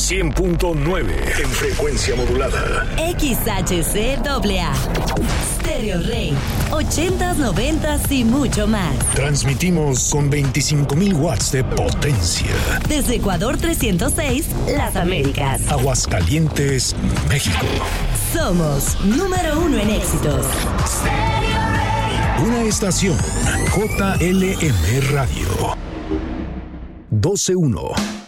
100.9 en frecuencia modulada. XHCAA. Stereo Rey. 80s, 90s y mucho más. Transmitimos con 25,000 watts de potencia. Desde Ecuador 306, Las Américas. Aguascalientes, México. Somos número 1 en éxitos. Una estación JLM Radio. 12.1